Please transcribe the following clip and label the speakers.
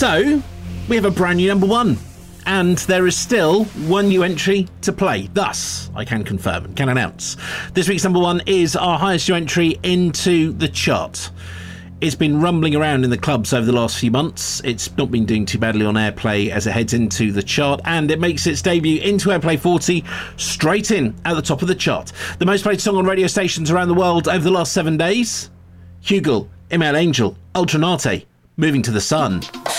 Speaker 1: So, we have a brand new number one. And there is still one new entry to play. Thus, I can confirm and can announce. This week's number one is our highest new entry into the chart. It's been rumbling around in the clubs over the last few months. It's not been doing too badly on Airplay as it heads into the chart, and it makes its debut into Airplay 40 straight in at the top of the chart. The most played song on radio stations around the world over the last 7 days? Hugel, Email Angel, Ultranate, Moving to the Sun.